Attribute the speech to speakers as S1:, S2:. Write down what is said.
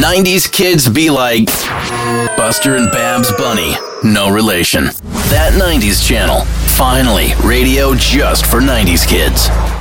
S1: 90s kids be like Buster and Babs Bunny. No relation. That 90s channel. Finally, radio just for 90s kids.